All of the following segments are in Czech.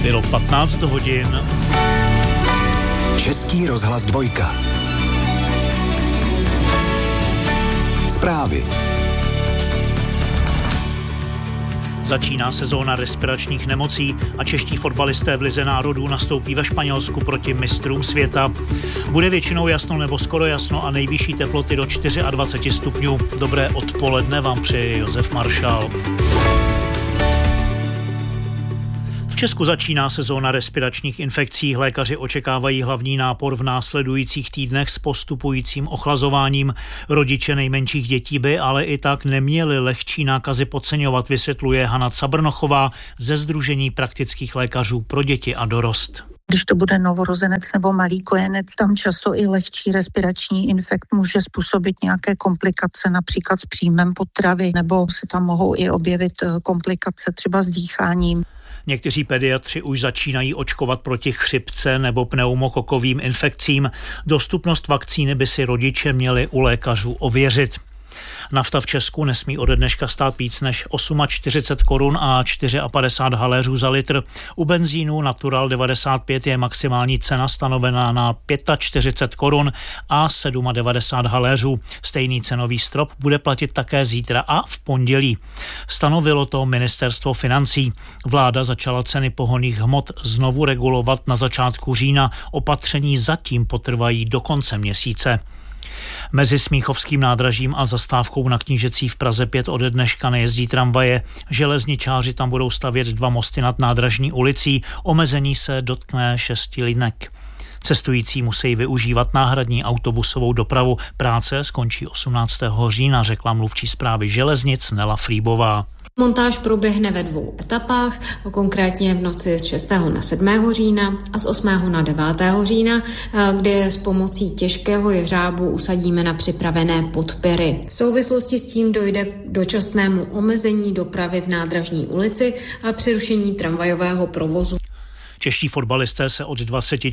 Bylo 15 hodin. Český rozhlas 2. Zprávy. Začíná sezóna respiračních nemocí a čeští fotbalisté v Lize národů nastoupí ve Španělsku proti mistrům světa. Bude většinou jasno nebo skoro jasno a nejvyšší teploty do 24 stupňů. Dobré odpoledne vám přeje Josef Maršál. V Česku začíná sezóna respiračních infekcí. Lékaři očekávají hlavní nápor v následujících týdnech s postupujícím ochlazováním. Rodiče nejmenších dětí by ale i tak neměli lehčí nákazy podceňovat, vysvětluje Hana Cabrnochová ze Sdružení praktických lékařů pro děti a dorost. Když to bude novorozenec nebo malý kojenec, tam často i lehčí respirační infekt může způsobit nějaké komplikace, například s příjmem potravy, nebo se tam mohou i objevit komplikace třeba s dýcháním. Někteří pediatři už začínají očkovat proti chřipce nebo pneumokokovým infekcím. Dostupnost vakcíny by si rodiče měli u lékařů ověřit. Nafta v Česku nesmí ode dneška stát víc než 48 korun a 54 haléřů za litr. U benzínu Natural 95 je maximální cena stanovená na 45 korun a 97 haléřů. Stejný cenový strop bude platit také zítra a v pondělí. Stanovilo to Ministerstvo financí. Vláda začala ceny pohonných hmot znovu regulovat na začátku října. Opatření zatím potrvají do konce měsíce. Mezi Smíchovským nádražím a zastávkou na Knížecí v Praze 5 ode dneška nejezdí tramvaje. Železničáři tam budou stavět 2 mosty nad nádražní ulicí. Omezení se dotkne 6 linek. Cestující musí využívat náhradní autobusovou dopravu. Práce skončí 18. října, řekla mluvčí správy železnic Nela Frýbová. Montáž proběhne ve 2 etapách, konkrétně v noci z 6. na 7. října a z 8. na 9. října, kde s pomocí těžkého jeřábu usadíme na připravené podpěry. V souvislosti s tím dojde k dočasnému omezení dopravy v nádražní ulici a přerušení tramvajového provozu. Čeští fotbalisté se od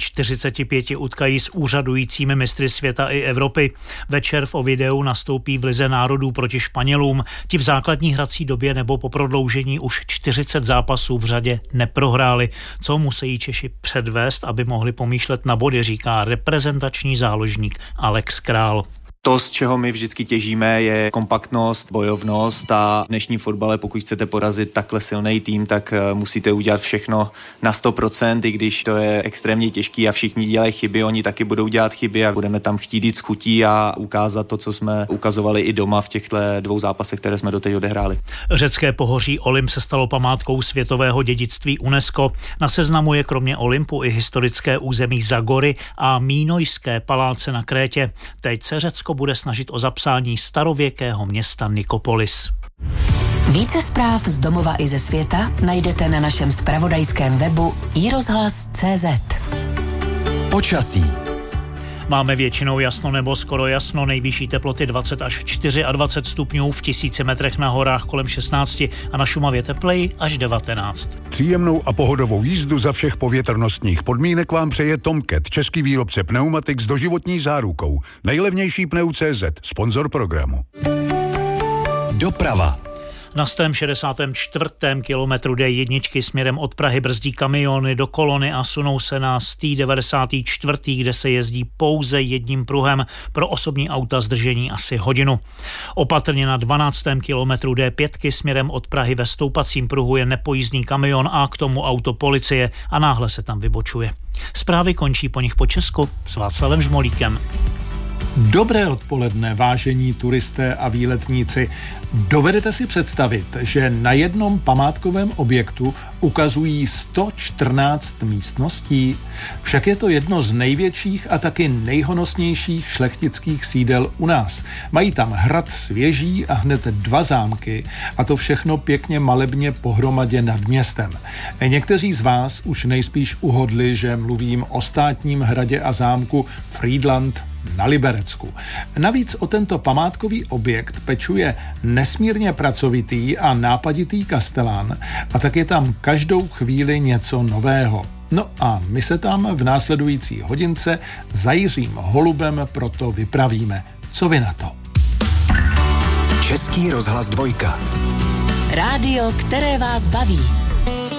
20:45 utkají s úřadujícími mistry světa i Evropy. Večer v Ovideu nastoupí v Lize národů proti Španělům. Ti v základní hrací době nebo po prodloužení už 40 zápasů v řadě neprohráli. Co musí Češi předvést, aby mohli pomýšlet na body, říká reprezentační záložník Alex Král. To, z čeho my vždycky těžíme, je kompaktnost, bojovnost a v dnešním fotbale, pokud chcete porazit takhle silný tým, tak musíte udělat všechno na 100%, i když to je extrémně těžký a všichni dělají chyby, oni taky budou dělat chyby a budeme tam chtít jít s chutí a ukázat to, co jsme ukazovali i doma v těchto 2 zápasech, které jsme doteď odehráli. Řecké pohoří Olymp se stalo památkou světového dědictví UNESCO. Na seznamu je kromě Olympu i historické území Zagory a Mínojské paláce na Krétě. Teď se Řecko bude snažit o zapsání starověkého města Nikopolis. Více zpráv z domova i ze světa najdete na našem zpravodajském webu iRozhlas.cz. Počasí. Máme většinou jasno nebo skoro jasno, nejvyšší teploty 20 až 24 stupňů, v 1000 metrech na horách kolem 16 a na Šumavě tepleji až 19. Příjemnou a pohodovou jízdu za všech povětrnostních podmínek vám přeje Tomcat, český výrobce pneumatik s doživotní zárukou. Nejlevnější pneu.cz, sponzor programu. Doprava. Na 164. kilometru D1 směrem od Prahy brzdí kamiony do kolony a sunou se na 194., kde se jezdí pouze jedním pruhem, pro osobní auta zdržení asi hodinu. Opatrně na 12. kilometru D5 směrem od Prahy ve stoupacím pruhu je nepojízdný kamion a k tomu auto policie a náhle se tam vybočuje. Zprávy končí po nich po Česku s Václavem Žmolíkem. Dobré odpoledne, vážení turisté a výletníci. Dovedete si představit, že na jednom památkovém objektu ukazují 114 místností? Však je to jedno z největších a taky nejhonosnějších šlechtických sídel u nás. Mají tam hrad s věží a hned 2 zámky a to všechno pěkně malebně pohromadě nad městem. Někteří z vás už nejspíš uhodli, že mluvím o státním hradě a zámku Frýdlant na Liberecku. Navíc o tento památkový objekt pečuje nesmírně pracovitý a nápaditý kastelán a tak je tam každou chvíli něco nového. No a my se tam v následující hodince za Jiřím Holubem proto vypravíme. Co vy na to? Český rozhlas 2. Rádio, které vás baví.